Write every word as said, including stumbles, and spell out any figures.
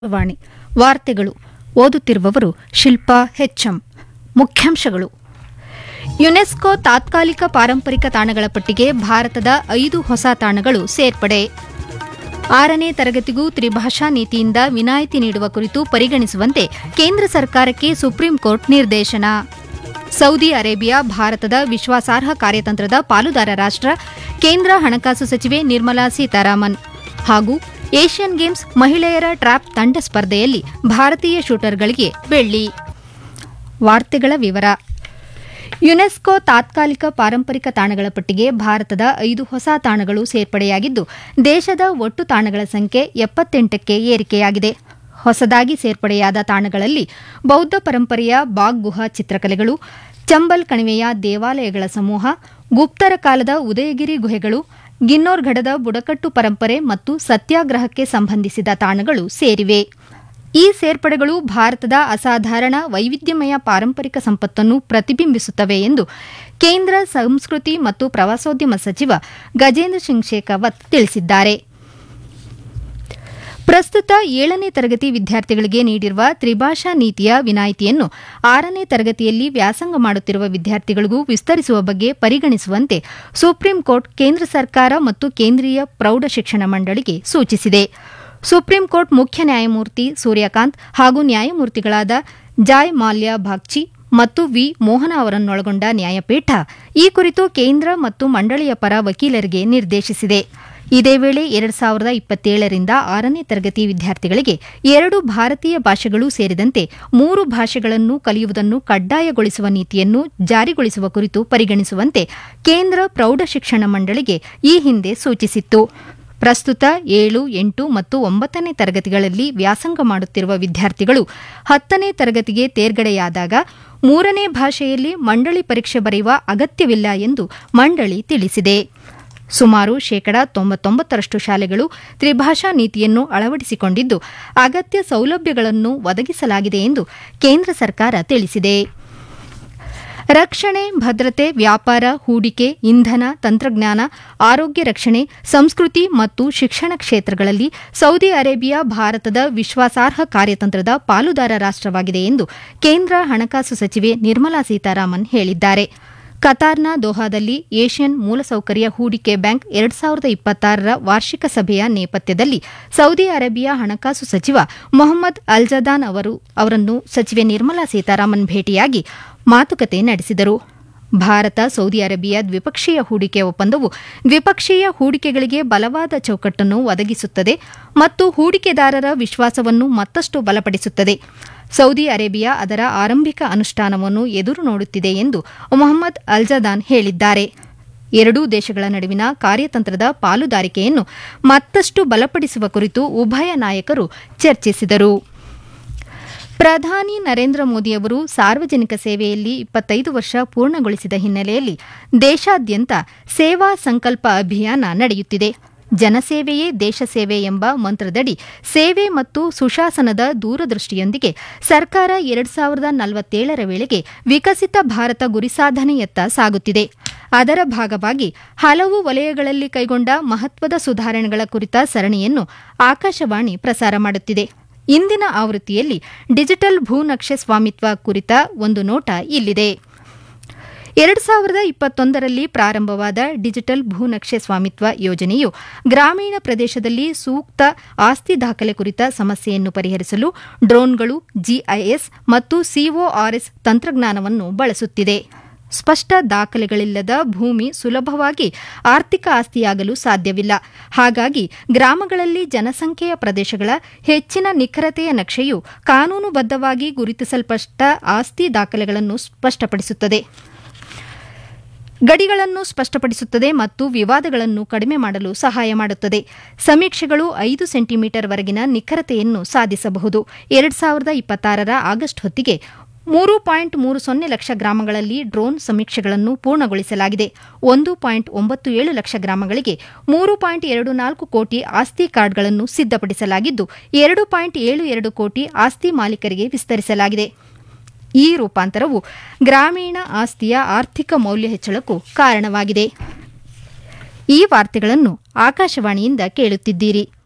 ವಾಣಿ ವಾರ್ತೆಗಳು ಓದುತ್ತಿರುವವರು ಶಿಲ್ಪಾ ಹೆಚ್ಎಂ. ಮುಖ್ಯಾಂಶಗಳು. ಯುನೆಸ್ಕೋ ತಾತ್ಕಾಲಿಕ ಪಾರಂಪರಿಕ ತಾಣಗಳ ಪಟ್ಟಿಗೆ ಭಾರತದ ಐದು ಹೊಸ ತಾಣಗಳು ಸೇರ್ಪಡೆ. ಆರನೇ ತರಗತಿಗೂ ತ್ರಿಭಾಷಾ ನೀತಿಯಿಂದ ವಿನಾಯಿತಿ ನೀಡುವ ಕುರಿತು ಪರಿಗಣಿಸುವಂತೆ ಕೇಂದ್ರ ಸರ್ಕಾರಕ್ಕೆ ಸುಪ್ರೀಂ ಕೋರ್ಟ್ ನಿರ್ದೇಶನ. ಸೌದಿ ಅರೇಬಿಯಾ ಭಾರತದ ವಿಶ್ವಾಸಾರ್ಹ ಕಾರ್ಯತಂತ್ರದ ಪಾಲುದಾರ ರಾಷ್ಟ್ರ, ಕೇಂದ್ರ ಹಣಕಾಸು ಸಚಿವೆ ನಿರ್ಮಲಾ ಸೀತಾರಾಮನ್. ಹಾಗೂ ಏಷ್ಯನ್ ಗೇಮ್ಸ್ ಮಹಿಳೆಯರ ಟ್ರ್ಯಾಪ್ ತಂಡ ಸ್ಪರ್ಧೆಯಲ್ಲಿ ಭಾರತೀಯ ಶೂಟರ್ಗಳಿಗೆ ಬೆಳ್ಳಿ. ವಾರ್ತೆಗಳ ವಿವರ. ಯುನೆಸ್ಕೋ ತಾತ್ಕಾಲಿಕ ಪಾರಂಪರಿಕ ತಾಣಗಳ ಪಟ್ಟಿಗೆ ಭಾರತದ ಐದು ಹೊಸ ತಾಣಗಳು ಸೇರ್ಪಡೆಯಾಗಿದ್ದು, ದೇಶದ ಒಟ್ಟು ತಾಣಗಳ ಸಂಖ್ಯೆ ಎಪ್ಪತ್ತೆಂಟಕ್ಕೆ ಏರಿಕೆಯಾಗಿದೆ. ಹೊಸದಾಗಿ ಸೇರ್ಪಡೆಯಾದ ತಾಣಗಳಲ್ಲಿ ಬೌದ್ಧ ಪರಂಪರೆಯ ಬಾಗ್ ಗುಹಾ ಚಿತ್ರಕಲೆಗಳು, ಚಂಬಲ್ ಕಣಿವೆಯ ದೇವಾಲಯಗಳ ಸಮೂಹ, ಗುಪ್ತರ ಕಾಲದ ಉದಯಗಿರಿ ಗುಹೆಗಳು, ಗಿನ್ನೋರ್ಗಢದ ಬುಡಕಟ್ಟು ಪರಂಪರೆ ಮತ್ತು ಸತ್ಯಾಗ್ರಹಕ್ಕೆ ಸಂಬಂಧಿಸಿದ ತಾಣಗಳು ಸೇರಿವೆ. ಈ ಸೇರ್ಪಡೆಗಳು ಭಾರತದ ಅಸಾಧಾರಣ ವೈವಿಧ್ಯಮಯ ಪಾರಂಪರಿಕ ಸಂಪತ್ತನ್ನು ಪ್ರತಿಬಿಂಬಿಸುತ್ತವೆ ಎಂದು ಕೇಂದ್ರ ಸಂಸ್ಕೃತಿ ಮತ್ತು ಪ್ರವಾಸೋದ್ಯಮ ಸಚಿವ ಗಜೇಂದ್ರ ಸಿಂಗ್ ಶೇಖಾವತ್ ತಿಳಿಸಿದ್ದಾರೆ. ಪ್ರಸ್ತುತ ಏಳನೇ ತರಗತಿ ವಿದ್ಯಾರ್ಥಿಗಳಿಗೆ ನೀಡಿರುವ ತ್ರಿಭಾಷಾ ನೀತಿಯ ವಿನಾಯಿತಿಯನ್ನು ಆರನೇ ತರಗತಿಯಲ್ಲಿ ವ್ಯಾಸಂಗ ಮಾಡುತ್ತಿರುವ ವಿದ್ಯಾರ್ಥಿಗಳಿಗೂ ವಿಸ್ತರಿಸುವ ಬಗ್ಗೆ ಪರಿಗಣಿಸುವಂತೆ ಸುಪ್ರೀಂ ಕೋರ್ಟ್ ಕೇಂದ್ರ ಸರ್ಕಾರ ಮತ್ತು ಕೇಂದ್ರೀಯ ಪ್ರೌಢಶಿಕ್ಷಣ ಮಂಡಳಿಗೆ ಸೂಚಿಸಿದೆ. ಸುಪ್ರೀಂ ಕೋರ್ಟ್ ಮುಖ್ಯ ನ್ಯಾಯಮೂರ್ತಿ ಸೂರ್ಯಕಾಂತ್ ಹಾಗೂ ನ್ಯಾಯಮೂರ್ತಿಗಳಾದ ಜಾಯ್ ಮಾಲ್ಯಾ ಬಾಗ್ಚಿ ಮತ್ತು ವಿ ಮೋಹನ ಅವರನ್ನೊಳಗೊಂಡ ನ್ಯಾಯಪೀಠ ಈ ಕುರಿತು ಕೇಂದ್ರ ಮತ್ತು ಮಂಡಳಿಯ ಪರ ವಕೀಲರಿಗೆ ನಿರ್ದೇಶಿಸಿದೆ. ಇದೇ ವೇಳೆ ಎರಡು ಸಾವಿರದ ಇಪ್ಪತ್ತೇಳರಿಂದ ಆರನೇ ತರಗತಿ ವಿದ್ಯಾರ್ಥಿಗಳಿಗೆ ಎರಡು ಭಾರತೀಯ ಭಾಷೆಗಳು ಸೇರಿದಂತೆ ಮೂರು ಭಾಷೆಗಳನ್ನು ಕಲಿಯುವುದನ್ನು ಕಡ್ಡಾಯಗೊಳಿಸುವ ನೀತಿಯನ್ನು ಜಾರಿಗೊಳಿಸುವ ಕುರಿತು ಪರಿಗಣಿಸುವಂತೆ ಕೇಂದ್ರ ಪ್ರೌಢಶಿಕ್ಷಣ ಮಂಡಳಿಗೆ ಈ ಹಿಂದೆ ಸೂಚಿಸಿತ್ತು. ಪ್ರಸ್ತುತ ಏಳು, ಎಂಟು ಮತ್ತು ಒಂಬತ್ತನೇ ತರಗತಿಗಳಲ್ಲಿ ವ್ಯಾಸಂಗ ಮಾಡುತ್ತಿರುವ ವಿದ್ಯಾರ್ಥಿಗಳು ಹತ್ತನೇ ತರಗತಿಗೆ ತೇರ್ಗಡೆಯಾದಾಗ ಮೂರನೇ ಭಾಷೆಯಲ್ಲಿ ಮಂಡಳಿ ಪರೀಕ್ಷೆ ಬರೆಯುವ ಅಗತ್ಯವಿಲ್ಲ ಎಂದು ಮಂಡಳಿ ತಿಳಿಸಿದೆ. ಸುಮಾರು ಶೇಕಡಾ ತೊಂಬತ್ತೊಂಬತ್ತರಷ್ಟು ಶಾಲೆಗಳು ತ್ರಿಭಾಷಾ ನೀತಿಯನ್ನು ಅಳವಡಿಸಿಕೊಂಡಿದ್ದು, ಅಗತ್ಯ ಸೌಲಭ್ಯಗಳನ್ನು ಒದಗಿಸಲಾಗಿದೆ ಎಂದು ಕೇಂದ್ರ ಸರ್ಕಾರ ತಿಳಿಸಿದೆ. ರಕ್ಷಣೆ, ಭದ್ರತೆ, ವ್ಯಾಪಾರ, ಹೂಡಿಕೆ, ಇಂಧನ, ತಂತ್ರಜ್ಞಾನ, ಆರೋಗ್ಯ ರಕ್ಷಣೆ, ಸಂಸ್ಕೃತಿ ಮತ್ತು ಶಿಕ್ಷಣ ಕ್ಷೇತ್ರಗಳಲ್ಲಿ ಸೌದಿ ಅರೇಬಿಯಾ ಭಾರತದ ವಿಶ್ವಾಸಾರ್ಹ ಕಾರ್ಯತಂತ್ರದ ಪಾಲುದಾರ ರಾಷ್ಟವಾಗಿದೆ ಎಂದು ಕೇಂದ್ರ ಹಣಕಾಸು ಸಚಿವೆ ನಿರ್ಮಲಾ ಸೀತಾರಾಮನ್ ಹೇಳಿದ್ದಾರೆ. ಕತಾರ್ನ ದೋಹಾದಲ್ಲಿ ಏಷ್ಯನ್ ಮೂಲಸೌಕರ್ಯ ಹೂಡಿಕೆ ಬ್ಯಾಂಕ್ ಎರಡು ಸಾವಿರದ ಇಪ್ಪತ್ತಾರರ ವಾರ್ಷಿಕ ಸಭೆಯ ನೇಪಥ್ಯದಲ್ಲಿ ಸೌದಿ ಅರೇಬಿಯಾ ಹಣಕಾಸು ಸಚಿವ ಮೊಹಮ್ಮದ್ ಅಲ್ಜದಾನ್ ಅವರು ಅವರನ್ನು ಸಚಿವೆ ನಿರ್ಮಲಾ ಸೀತಾರಾಮನ್ ಭೇಟಿಯಾಗಿ ಮಾತುಕತೆ ನಡೆಸಿದರು. ಭಾರತ ಸೌದಿ ಅರೇಬಿಯಾ ದ್ವಿಪಕ್ಷೀಯ ಹೂಡಿಕೆ ಒಪ್ಪಂದವು ದ್ವಿಪಕ್ಷೀಯ ಹೂಡಿಕೆಗಳಿಗೆ ಬಲವಾದ ಚೌಕಟ್ಟನ್ನು ಒದಗಿಸುತ್ತದೆ ಮತ್ತು ಹೂಡಿಕೆದಾರರ ವಿಶ್ವಾಸವನ್ನು ಮತ್ತಷ್ಟು ಬಲಪಡಿಸುತ್ತದೆ. ಸೌದಿ ಅರೇಬಿಯಾ ಅದರ ಆರಂಭಿಕ ಅನುಷ್ಠಾನವನ್ನು ಎದುರು ನೋಡುತ್ತಿದೆ ಎಂದು ಮೊಹಮ್ಮದ್ ಅಲ್ಜದಾನ್ ಹೇಳಿದ್ದಾರೆ. ಎರಡೂ ದೇಶಗಳ ನಡುವಿನ ಕಾರ್ಯತಂತ್ರದ ಪಾಲುದಾರಿಕೆಯನ್ನು ಮತ್ತಷ್ಟು ಬಲಪಡಿಸುವ ಕುರಿತು ಉಭಯ ನಾಯಕರು ಚರ್ಚಿಸಿದರು. ಪ್ರಧಾನಿ ನರೇಂದ್ರ ಮೋದಿಯವರು ಸಾರ್ವಜನಿಕ ಸೇವೆಯಲ್ಲಿ ಇಪ್ಪತ್ತೈದು ವರ್ಷ ಪೂರ್ಣಗೊಳಿಸಿದ ಹಿನ್ನೆಲೆಯಲ್ಲಿ ದೇಶಾದ್ಯಂತ ಸೇವಾ ಸಂಕಲ್ಪ ಅಭಿಯಾನ ನಡೆಯುತ್ತಿದೆ. ಜನಸೇವೆಯೇ ದೇಶ ಸೇವೆ ಎಂಬ ಮಂತ್ರದಡಿ ಸೇವೆ ಮತ್ತು ಸುಶಾಸನದ ದೂರದೃಷ್ಟಿಯೊಂದಿಗೆ ಸರ್ಕಾರ ಎರಡು ಸಾವಿರದ ನಲವತ್ತೇಳರ ವೇಳೆಗೆ ವಿಕಸಿತ ಭಾರತ ಗುರಿ ಸಾಧನೆಯತ್ತ ಸಾಗುತ್ತಿದೆ. ಅದರ ಭಾಗವಾಗಿ ಹಲವು ವಲಯಗಳಲ್ಲಿ ಕೈಗೊಂಡ ಮಹತ್ವದ ಸುಧಾರಣೆಗಳ ಕುರಿತ ಸರಣಿಯನ್ನು ಆಕಾಶವಾಣಿ ಪ್ರಸಾರ ಮಾಡುತ್ತಿದೆ. ಇಂದಿನ ಆವೃತ್ತಿಯಲ್ಲಿ ಡಿಜಿಟಲ್ ಭೂನಕ್ಷೆ ಸ್ವಾಮಿತ್ವ ಕುರಿತ ಒಂದು ನೋಟ ಇಲ್ಲಿದೆ. ಎರಡು ಸಾವಿರದ ಇಪ್ಪತ್ತೊಂದರಲ್ಲಿ ಪ್ರಾರಂಭವಾದ ಡಿಜಿಟಲ್ ಭೂನಕ್ಷೆ ಸ್ವಾಮಿತ್ವ ಯೋಜನೆಯು ಗ್ರಾಮೀಣ ಪ್ರದೇಶದಲ್ಲಿ ಸೂಕ್ತ ಆಸ್ತಿ ದಾಖಲೆ ಕುರಿತ ಸಮಸ್ಯೆಯನ್ನು ಪರಿಹರಿಸಲು ಡ್ರೋನ್ಗಳು, ಜಿಐಎಸ್ ಮತ್ತು ಸಿಒಆರ್ಎಸ್ ತಂತ್ರಜ್ಞಾನವನ್ನು ಬಳಸುತ್ತಿದೆ. ಸ್ಪಷ್ಟ ದಾಖಲೆಗಳಿಲ್ಲದ ಭೂಮಿ ಸುಲಭವಾಗಿ ಆರ್ಥಿಕ ಆಸ್ತಿಯಾಗಲು ಸಾಧ್ಯವಿಲ್ಲ. ಹಾಗಾಗಿ ಗ್ರಾಮಗಳಲ್ಲಿ ಜನಸಂಖ್ಯೆಯ ಪ್ರದೇಶಗಳ ಹೆಚ್ಚಿನ ನಿಖರತೆಯ ನಕ್ಷೆಯು ಕಾನೂನುಬದ್ಧವಾಗಿ ಗುರುತಿಸಲ್ಪಟ್ಟ ಆಸ್ತಿ ದಾಖಲೆಗಳನ್ನು ಸ್ಪಷ್ಟಪಡಿಸುತ್ತದೆ ಗಡಿಗಳನ್ನು ಸ್ಪಷ್ಟಪಡಿಸುತ್ತದೆ ಮತ್ತು ವಿವಾದಗಳನ್ನು ಕಡಿಮೆ ಮಾಡಲು ಸಹಾಯ ಮಾಡುತ್ತದೆ. ಸಮೀಕ್ಷೆಗಳು ಐದು ಸೆಂಟಿಮೀಟರ್ ವರೆಗಿನ ನಿಖರತೆಯನ್ನು ಸಾಧಿಸಬಹುದು. ಎರಡು ಸಾವಿರದ ಇಪ್ಪತ್ತಾರರ ಆಗಸ್ಟ್ ಹೊತ್ತಿಗೆ ಮೂರು ಪಾಯಿಂಟ್ ಮೂರು ಸೊನ್ನೆ ಲಕ್ಷ ಗ್ರಾಮಗಳಲ್ಲಿ ಡ್ರೋನ್ ಸಮೀಕ್ಷೆಗಳನ್ನು ಪೂರ್ಣಗೊಳಿಸಲಾಗಿದೆ. ಒಂದು ಪಾಯಿಂಟ್ ಒಂಬತ್ತು ಏಳು ಲಕ್ಷ ಗ್ರಾಮಗಳಿಗೆ ಮೂರು ಪಾಯಿಂಟ್ ಎರಡು ನಾಲ್ಕು ಕೋಟಿ ಆಸ್ತಿ ಕಾರ್ಡ್ಗಳನ್ನು ಸಿದ್ಧಪಡಿಸಲಾಗಿದ್ದು, ಎರಡು ಪಾಯಿಂಟ್ ಏಳು ಎರಡು ಕೋಟಿ ಆಸ್ತಿ ಮಾಲೀಕರಿಗೆ ವಿಸ್ತರಿಸಲಾಗಿದೆ. ಈ ರೂಪಾಂತರವು ಗ್ರಾಮೀಣ ಆಸ್ತಿಯ ಆರ್ಥಿಕ ಮೌಲ್ಯ ಹೆಚ್ಚಳಕ್ಕೂ ಕಾರಣವಾಗಿದೆ. ಈ ವಾರ್ತೆಗಳನ್ನು ಆಕಾಶವಾಣಿಯಿಂದ ಕೇಳುತ್ತಿದ್ದೀರಿ.